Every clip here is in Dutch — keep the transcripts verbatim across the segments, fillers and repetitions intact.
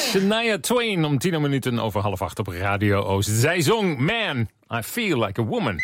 Shania Twain om tien minuten over half acht op Radio Oost. Zij zong Man, I Feel Like a Woman.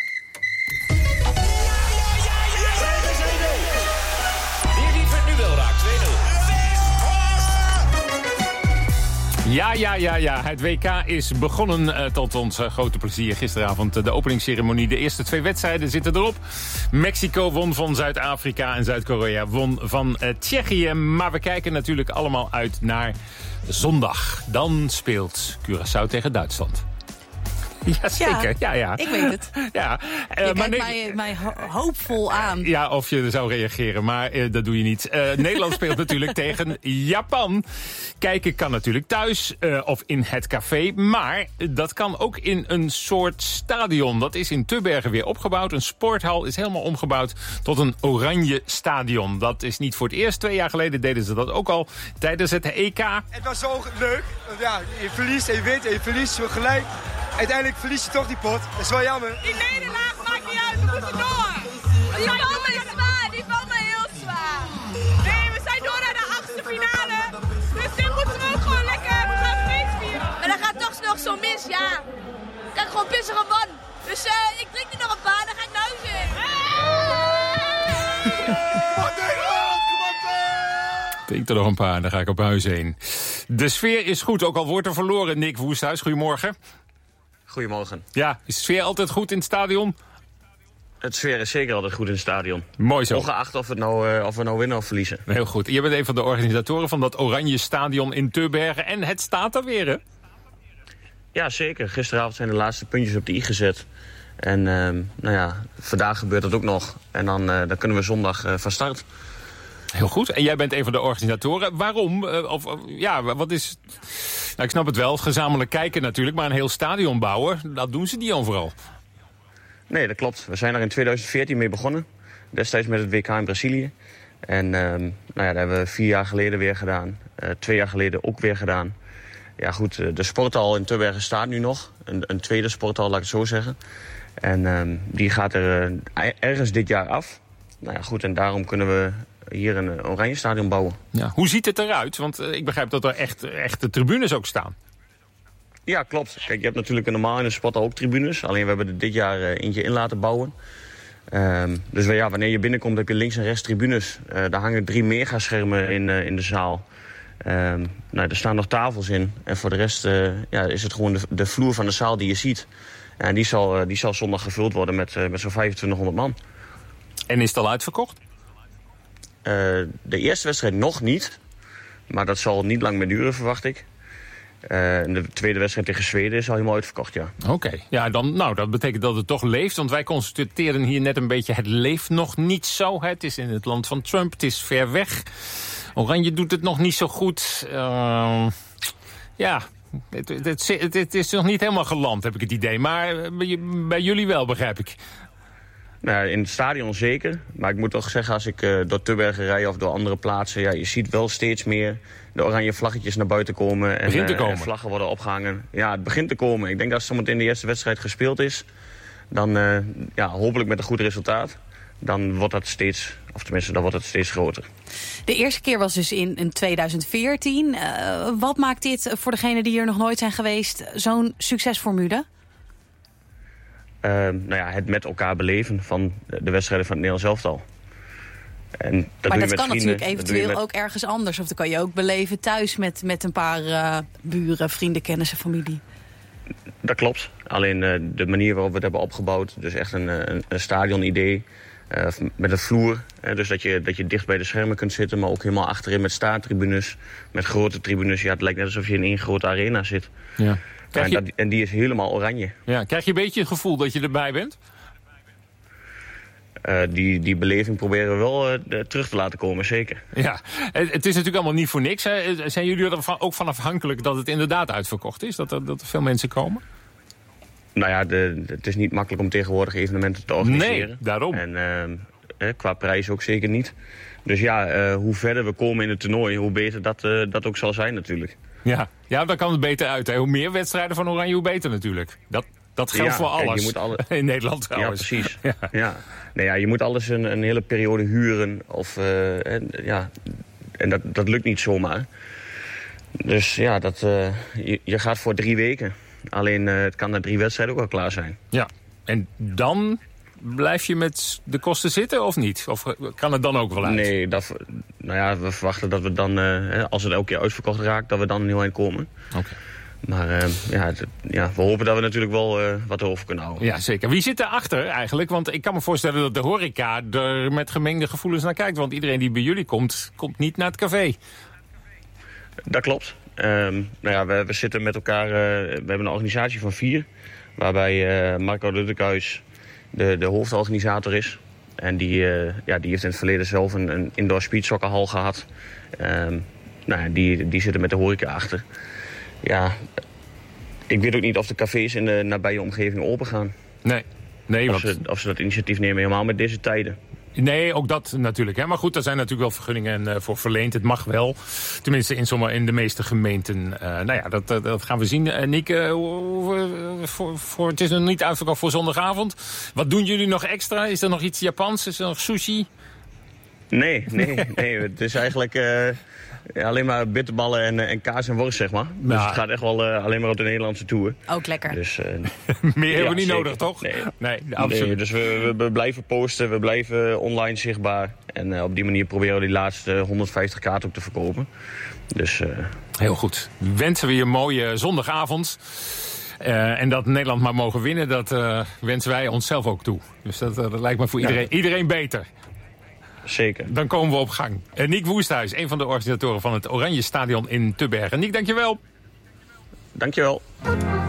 Ja, ja, ja, ja. Het W K is begonnen uh, tot ons uh, grote plezier. Gisteravond uh, de openingsceremonie. De eerste twee wedstrijden zitten erop. Mexico won van Zuid-Afrika en Zuid-Korea won van uh, Tsjechië. Maar we kijken natuurlijk allemaal uit naar zondag. Dan speelt Curaçao tegen Duitsland. Jazeker, ja, ja, ja. Ik weet het. Ja, uh, je maar kijkt mij, mij ho- hoopvol aan. Ja, of je zou reageren, maar uh, dat doe je niet. Uh, Nederland speelt natuurlijk tegen Japan. Kijken kan natuurlijk thuis uh, of in het café. Maar dat kan ook in een soort stadion. Dat is in Tubbergen weer opgebouwd. Een sporthal is helemaal omgebouwd tot een oranje stadion. Dat is niet voor het eerst. Twee jaar geleden deden ze dat ook al tijdens het E K. Het was zo leuk. Want ja, je verliest en je wint en je verliest zo gelijk. Uiteindelijk verlies je toch die pot. Dat is wel jammer. Die nederlaag maakt niet uit, we moeten door. Die valt me zwaar, die valt me heel zwaar. Nee, we zijn door naar de achtste finale. Dus dit moeten we ook gewoon lekker, we gaan feest vieren. Maar dat gaat toch nog zo mis, ja. Ik heb gewoon pissig gewonnen. Dus uh, ik drink er nog een paar, dan ga ik naar huis in. Drink er nog een paar, dan ga ik op huis heen. De sfeer is goed, ook al wordt er verloren. Nick Woesthuis, goedemorgen. Goedemorgen. Ja, is de sfeer altijd goed in het stadion? Het sfeer is zeker altijd goed in het stadion. Mooi zo. Ongeacht of, het nou, uh, of we nou winnen of verliezen. Heel goed. Je bent een van de organisatoren van dat oranje stadion in Tubbergen. En het staat er weer, hè? Ja, zeker. Gisteravond zijn de laatste puntjes op de i gezet. En uh, nou ja, vandaag gebeurt dat ook nog. En dan, uh, dan kunnen we zondag uh, van start. Heel goed. En jij bent een van de organisatoren. Waarom? Uh, of, of, ja, wat is... Nou, ik snap het wel. Gezamenlijk kijken natuurlijk. Maar een heel stadion bouwen, dat doen ze niet overal. Nee, dat klopt. We zijn er in tweeduizend veertien mee begonnen. Destijds met het W K in Brazilië. En uh, nou ja, dat hebben we vier jaar geleden weer gedaan. Uh, twee jaar geleden ook weer gedaan. Ja goed, de sporthal in Tubbergen staat nu nog. Een, een tweede sporthal, laat ik het zo zeggen. En uh, die gaat er uh, ergens dit jaar af. Nou ja goed, en daarom kunnen we hier een oranje stadion bouwen. Ja, hoe ziet het eruit? Want uh, ik begrijp dat er echt, echt de tribunes ook staan. Ja, klopt. Kijk, je hebt natuurlijk normaal in de sporthal ook tribunes. Alleen we hebben er dit jaar uh, eentje in laten bouwen. Um, dus ja, wanneer je binnenkomt heb je links en rechts tribunes. Uh, daar hangen drie megaschermen in, uh, in de zaal. Um, nou, er staan nog tafels in. En voor de rest uh, ja, is het gewoon de, de vloer van de zaal die je ziet. En die zal, uh, die zal zondag gevuld worden met, uh, met zo'n vijfentwintighonderd man. En is het al uitverkocht? Uh, de eerste wedstrijd nog niet. Maar dat zal niet lang meer duren, verwacht ik. Uh, de tweede wedstrijd tegen Zweden is al helemaal uitverkocht, ja. Oké, okay. Ja, dan, nou, dat betekent dat het toch leeft. Want wij constateren hier net een beetje, het leeft nog niet zo. Hè. Het is in het land van Trump, het is ver weg. Oranje doet het nog niet zo goed. Uh, ja, het, het, het, het is nog niet helemaal geland, heb ik het idee. Maar bij, bij jullie wel, begrijp ik. Nou, in het stadion zeker. Maar ik moet toch zeggen, als ik uh, door Tubbergen rij of door andere plaatsen... ja, je ziet wel steeds meer de oranje vlaggetjes naar buiten komen. En, begint te komen. Uh, en vlaggen worden opgehangen. Ja, het begint te komen. Ik denk dat als zometeen de eerste wedstrijd gespeeld is... dan uh, ja, hopelijk met een goed resultaat... dan wordt dat steeds, of tenminste, dan wordt het steeds groter. De eerste keer was dus in, in tweeduizend veertien. Uh, wat maakt dit voor degenen die hier nog nooit zijn geweest zo'n succesformule? Uh, nou ja, het met elkaar beleven van de wedstrijden van het Nederlands elftal. En dat maar doe dat je kan met vrienden, natuurlijk eventueel met... ook ergens anders. Of dat kan je ook beleven thuis met, met een paar uh, buren, vrienden, kennissen, familie. Dat klopt. Alleen uh, de manier waarop we het hebben opgebouwd... dus echt een, een, een stadion-idee uh, met een vloer. Uh, dus dat je, dat je dicht bij de schermen kunt zitten... maar ook helemaal achterin met staartribunes, met grote tribunes. Ja, het lijkt net alsof je in één grote arena zit. Ja. Ja, en, je... dat, en die is helemaal oranje. Ja, krijg je een beetje het gevoel dat je erbij bent? Uh, die, die beleving proberen we wel uh, terug te laten komen, zeker. Ja, het, het is natuurlijk allemaal niet voor niks. Hè. Zijn jullie er ook van afhankelijk dat het inderdaad uitverkocht is? Dat er, dat er veel mensen komen? Nou ja, de, het is niet makkelijk om tegenwoordig evenementen te organiseren. Nee, daarom. En uh, eh, qua prijs ook zeker niet. Dus ja, uh, hoe verder we komen in het toernooi, hoe beter dat, uh, dat ook zal zijn natuurlijk. Ja, ja, dan kan het beter uit. Hè. Hoe meer wedstrijden van Oranje, hoe beter natuurlijk. Dat, dat geldt ja, voor alles. Kijk, je moet alle... In Nederland trouwens. Ja, precies. Ja. Ja. Nee, ja, je moet alles een, een hele periode huren. Of, uh, en, ja, en dat, dat lukt niet zomaar. Dus ja, dat, uh, je, je gaat voor drie weken. Alleen uh, het kan na drie wedstrijden ook al klaar zijn. Ja, en dan blijf je met de kosten zitten of niet? Of kan het dan ook wel uit? Nee, dat, nou ja, we verwachten dat we dan, uh, als het elke keer uitverkocht raakt, dat we dan heel eind komen. Oké. Okay. Maar uh, ja, het, ja, we hopen dat we natuurlijk wel uh, wat over kunnen houden. Ja, zeker. Wie zit daarachter eigenlijk? Want ik kan me voorstellen dat de horeca er met gemengde gevoelens naar kijkt. Want iedereen die bij jullie komt, komt niet naar het café. Dat klopt. Um, nou ja, we, we zitten met elkaar, uh, we hebben een organisatie van vier. Waarbij uh, Marco Luttekhuis de, de hoofdorganisator is. En die, uh, ja, die heeft in het verleden zelf een, een indoor speedsoccerhal gehad. Um, nou ja, die, die zitten met de horeca achter. Ja, ik weet ook niet of de cafés in de nabije omgeving open gaan. Nee. nee of, want... ze, of ze dat initiatief nemen, helemaal met deze tijden. Nee, ook dat natuurlijk. Hè. Maar goed, daar zijn natuurlijk wel vergunningen uh, voor verleend. Het mag wel. Tenminste, in, sommige, in de meeste gemeenten. Uh, nou ja, dat, dat, dat gaan we zien. Uh, Niek, uh, uh, voor, voor, het is nog niet uitverkocht voor zondagavond. Wat doen jullie nog extra? Is er nog iets Japans? Is er nog sushi? Nee, nee, nee. Het is eigenlijk... Uh... Ja, alleen maar bitterballen en, en kaas en worst, zeg maar. Dus ja. Het gaat echt wel uh, alleen maar op de Nederlandse tour. Ook lekker. Dus, uh, Meer ja, hebben we niet zeker. nodig, toch? Nee, nee, absoluut. Nee, dus we, we blijven posten, we blijven online zichtbaar. En uh, op die manier proberen we die laatste honderdvijftig kaarten ook te verkopen. Dus, uh, heel goed. Wensen we je een mooie zondagavond. Uh, en dat Nederland maar mogen winnen, dat uh, wensen wij onszelf ook toe. Dus dat, uh, dat lijkt me voor iedereen, ja. iedereen beter. Zeker. Dan komen we op gang. Uh, Niek Woesthuis, een van de organisatoren van het Oranje Stadion in Tubbergen. Niek, dankjewel. Dankjewel.